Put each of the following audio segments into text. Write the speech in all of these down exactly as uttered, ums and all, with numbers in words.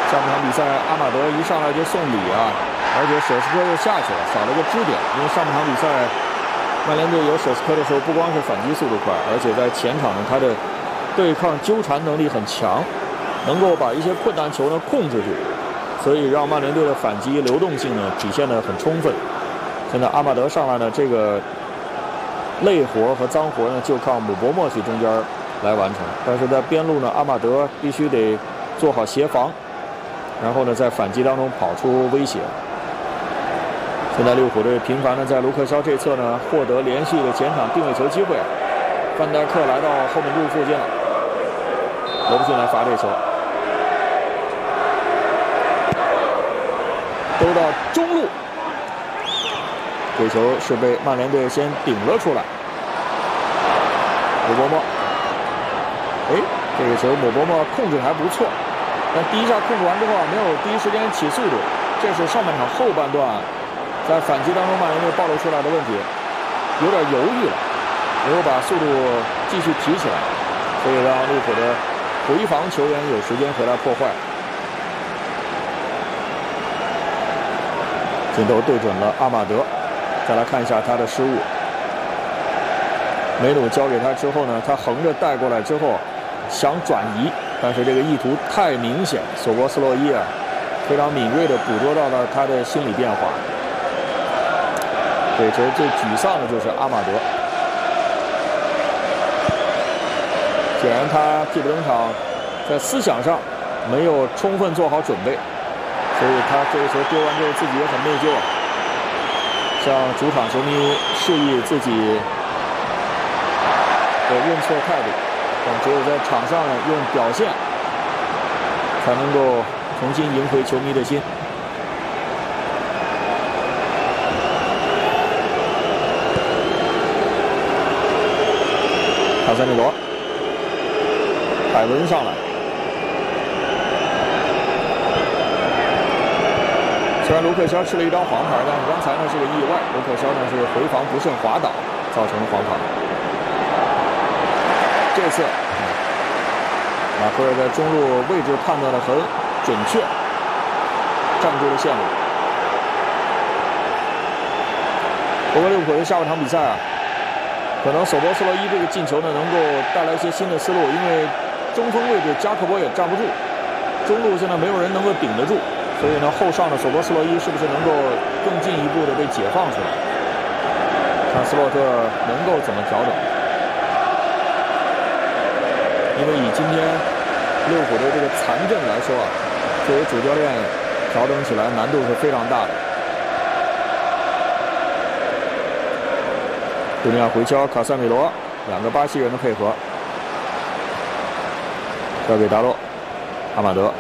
下半场比赛，阿马德一上来就送礼啊，而且舍斯科又下去了，少了个支点。因为上半场比赛，曼联队有舍斯科的时候，不光是反击速度快，而且在前场呢，他的对抗纠缠能力很强，能够把一些困难球呢控制住，所以让曼联队的反击流动性呢体现得很充分。现在阿马德上来呢，这个累活和脏活呢就靠姆伯默去中间来完成，但是在边路呢，阿马德必须得做好协防。然后呢，在反击当中跑出威胁。现在利物浦队频繁的在卢克肖这侧呢获得连续的前场定位球机会。范戴克来到后门柱附近了，罗伯逊来罚这球，兜到中路，这球是被曼联队先顶了出来。姆伯默，哎，这个球姆伯默控制还不错。但第一下控制完之后啊，没有第一时间起速度，这是上半场后半段在反击当中曼联队暴露出来的问题，有点犹豫了，没有把速度继续提起来，所以让利物浦的回防球员有时间回来破坏。镜头对准了阿马德，再来看一下他的失误。梅努交给他之后呢，他横着带过来之后想转移。但是这个意图太明显，索博斯洛伊啊，非常敏锐地捕捉到了他的心理变化。这球最沮丧的就是阿马德，显然他替补登场，在思想上没有充分做好准备，所以他这个球丢完之后自己也很内疚啊，向主场球迷示意自己的认错态度。但只有在场上用表现，才能够重新赢回球迷的心。卡塞米罗，海伦上来。虽然卢克肖吃了一张黄牌，但是刚才呢是个意外，卢克肖呢是回防不慎滑倒，造成了黄牌。这次，马奎尔在中路位置判断的很准确，站住了线路。不过利物浦的下半场比赛啊，可能索博斯洛伊这个进球呢，能够带来一些新的思路，因为中锋位置加克波也站不住，中路现在没有人能够顶得住，所以呢，后上的索博斯洛伊是不是能够更进一步的被解放出来？看斯洛特能够怎么调整。因为以今天利物浦的这个残阵来说啊，作为主教练调整起来难度是非常大的。杜尼亚回敲，卡塞米罗，两个巴西人的配合，交给达洛，阿马德，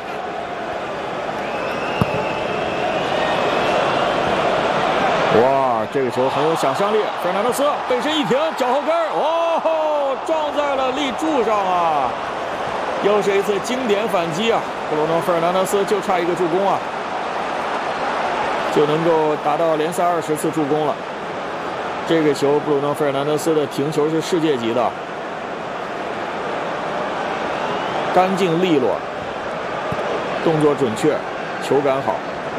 哇，这个球很有想象力，费尔南德斯背身一停，脚后跟，哦，撞在了立柱上啊！又是一次经典反击啊！布鲁诺·费尔南德斯就差一个助攻啊，就能够达到联赛二十次助攻了。这个球，布鲁诺·费尔南德斯的停球是世界级的，干净利落，动作准确，球感好。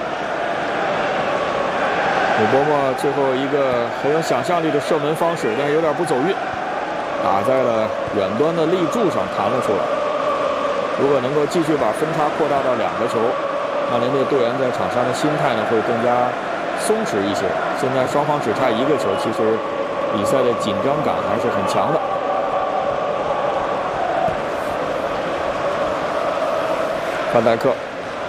姆伯默最后一个很有想象力的射门方式，但是有点不走运，打在了远端的立柱上，弹了出来。如果能够继续把分差扩大到两个球，曼联队队员在场上的心态呢会更加松弛一些。现在双方只差一个球，其实比赛的紧张感还是很强的。范戴克，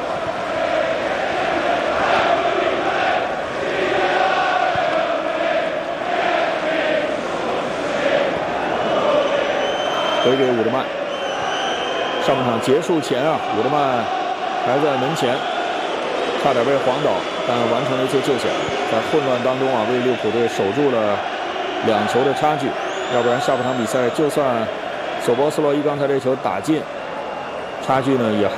回给伍德曼。上半场结束前啊，伍德曼还在门前，差点被晃倒，但完成了一次救险，在混乱当中啊，为利物浦队守住了两球的差距。要不然下半场比赛，就算索博斯洛伊刚才这球打进，差距呢也